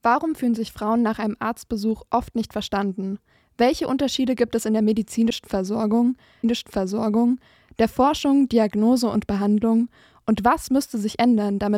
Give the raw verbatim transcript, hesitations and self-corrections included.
Warum fühlen sich Frauen nach einem Arztbesuch oft nicht verstanden? Welche Unterschiede gibt es in der medizinischen Versorgung, Versorgung, der Forschung, Diagnose und Behandlung? Und was müsste sich ändern, damit